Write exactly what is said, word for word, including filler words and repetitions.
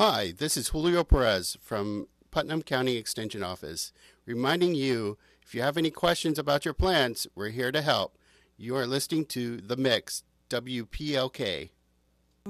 Hi, this is Julio Perez from Putnam County Extension Office, reminding you if you have any questions about your plants, we're here to help. You are listening to The Mix, W P L K.